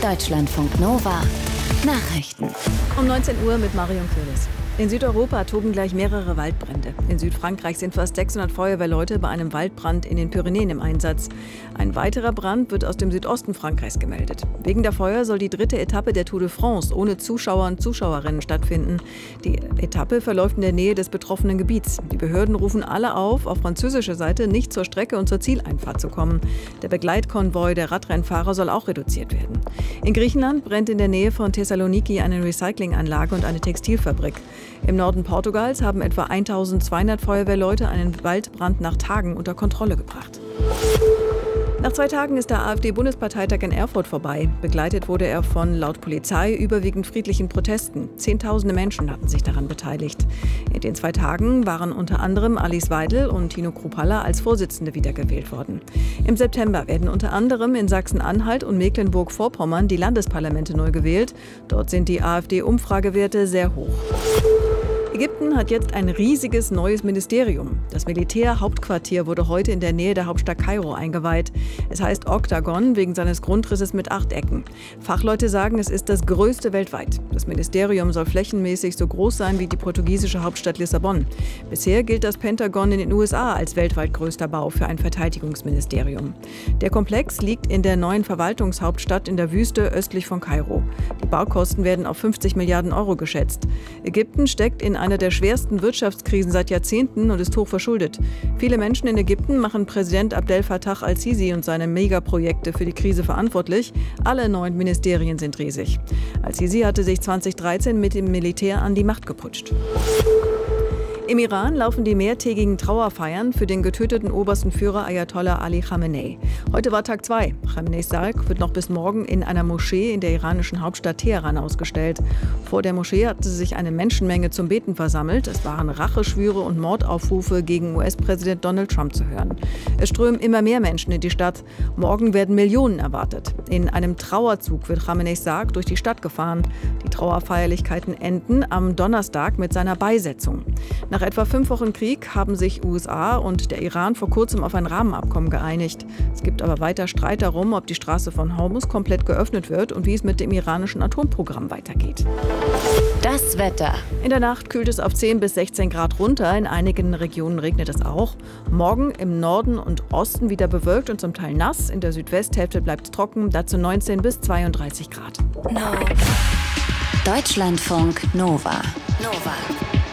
Deutschlandfunk Nova Nachrichten. Um 19 Uhr mit Marion Köhles. In Südeuropa toben gleich mehrere Waldbrände. In Südfrankreich sind fast 600 Feuerwehrleute bei einem Waldbrand in den Pyrenäen im Einsatz. Ein weiterer Brand wird aus dem Südosten Frankreichs gemeldet. Wegen der Feuer soll die 3. Etappe der Tour de France ohne Zuschauer und Zuschauerinnen stattfinden. Die Etappe verläuft in der Nähe des betroffenen Gebiets. Die Behörden rufen alle auf französischer Seite nicht zur Strecke und zur Zieleinfahrt zu kommen. Der Begleitkonvoi der Radrennfahrer soll auch reduziert werden. In Griechenland brennt in der Nähe von Thessaloniki eine Recyclinganlage und eine Textilfabrik. Im Norden Portugals haben etwa 1200 Feuerwehrleute einen Waldbrand nach Tagen unter Kontrolle gebracht. Nach 2 Tagen ist der AfD-Bundesparteitag in Erfurt vorbei. Begleitet wurde er von, laut Polizei, überwiegend friedlichen Protesten. Zehntausende Menschen hatten sich daran beteiligt. In den 2 Tagen waren unter anderem Alice Weidel und Tino Kruppalla als Vorsitzende wiedergewählt worden. Im September werden unter anderem in Sachsen-Anhalt und Mecklenburg-Vorpommern die Landesparlamente neu gewählt. Dort sind die AfD-Umfragewerte sehr hoch. Ägypten hat jetzt ein riesiges neues Ministerium. Das Militärhauptquartier wurde heute in der Nähe der Hauptstadt Kairo eingeweiht. Es heißt Oktagon wegen seines Grundrisses mit 8 Ecken. Fachleute sagen, es ist das größte weltweit. Das Ministerium soll flächenmäßig so groß sein wie die portugiesische Hauptstadt Lissabon. Bisher gilt das Pentagon in den USA als weltweit größter Bau für ein Verteidigungsministerium. Der Komplex liegt in der neuen Verwaltungshauptstadt in der Wüste östlich von Kairo. Die Baukosten werden auf 50 Milliarden Euro geschätzt. Ägypten steckt in einer der schwersten Wirtschaftskrisen seit Jahrzehnten und ist hoch verschuldet. Viele Menschen in Ägypten machen Präsident Abdel Fattah al-Sisi und seine Megaprojekte für die Krise verantwortlich. Alle 9 Ministerien sind riesig. Al-Sisi hatte sich 2013 mit dem Militär an die Macht geputscht. Im Iran laufen die mehrtägigen Trauerfeiern für den getöteten obersten Führer Ayatollah Ali Khamenei. Heute war Tag 2. Khameneis Sarg wird noch bis morgen in einer Moschee in der iranischen Hauptstadt Teheran ausgestellt. Vor der Moschee hatte sich eine Menschenmenge zum Beten versammelt. Es waren Racheschwüre und Mordaufrufe gegen US-Präsident Donald Trump zu hören. Es strömen immer mehr Menschen in die Stadt. Morgen werden Millionen erwartet. In einem Trauerzug wird Khameneis Sarg durch die Stadt gefahren. Die Trauerfeierlichkeiten enden am Donnerstag mit seiner Beisetzung. Nach etwa 5 Wochen Krieg haben sich USA und der Iran vor kurzem auf ein Rahmenabkommen geeinigt. Es gibt aber weiter Streit darum, ob die Straße von Hormuz komplett geöffnet wird und wie es mit dem iranischen Atomprogramm weitergeht. Das Wetter. In der Nacht kühlt es auf 10 bis 16 Grad runter. In einigen Regionen regnet es auch. Morgen im Norden und Osten wieder bewölkt und zum Teil nass. In der Südwesthälfte bleibt es trocken, dazu 19 bis 32 Grad. Deutschlandfunk Nova.